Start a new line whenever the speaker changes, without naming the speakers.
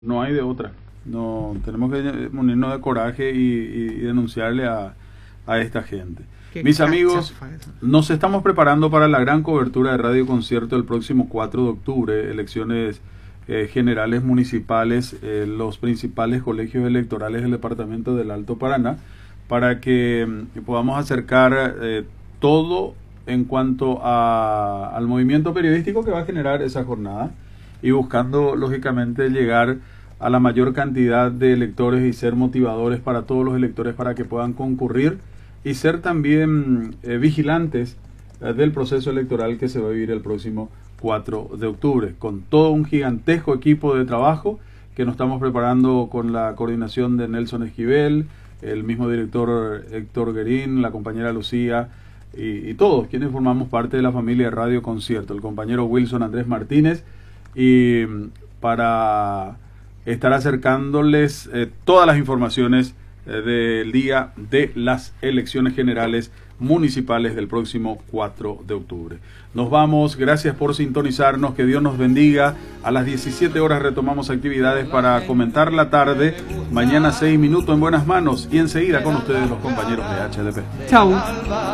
No hay de otra. No, tenemos que unirnos de coraje y denunciarle a esta gente. Mis amigos, nos estamos preparando para la gran cobertura de Radio Concierto el próximo 4 de octubre, elecciones generales municipales, los principales colegios electorales del departamento del Alto Paraná, para que podamos acercar todo en cuanto al movimiento periodístico que va a generar esa jornada, y buscando lógicamente llegar a la mayor cantidad de electores y ser motivadores para todos los electores para que puedan concurrir y ser también vigilantes del proceso electoral que se va a vivir el próximo 4 de octubre, con todo un gigantesco equipo de trabajo que nos estamos preparando con la coordinación de Nelson Esquivel, el mismo director Héctor Guerín, la compañera Lucía y todos quienes formamos parte de la familia de Radio Concierto, el compañero Wilson Andrés Martínez, y para estar acercándoles todas las informaciones del día de las elecciones generales municipales del próximo 4 de octubre. Nos vamos, gracias por sintonizarnos, que Dios nos bendiga. A las 17 horas retomamos actividades para comentar la tarde. Mañana 6 minutos en buenas manos y enseguida con ustedes los compañeros de HDP.
Chau.